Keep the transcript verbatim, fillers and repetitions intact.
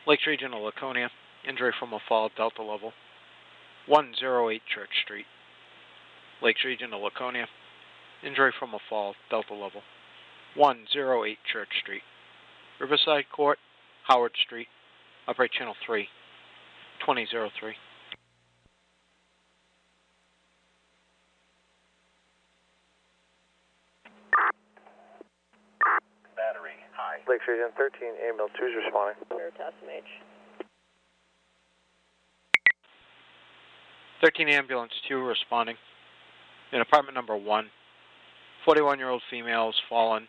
Lakes Region of Laconia, injury from a fall, Delta level, one oh eight Church Street. Lakes Region of Laconia, injury from a fall, Delta level, one oh eight Church Street. Riverside Court, Howard Street, upright channel three, twenty oh three. Battery, high. Lakes Region thirteen, ambulance two is responding. Veritas M H. thirteen ambulance two responding. In apartment number one, forty-one-year-old female has fallen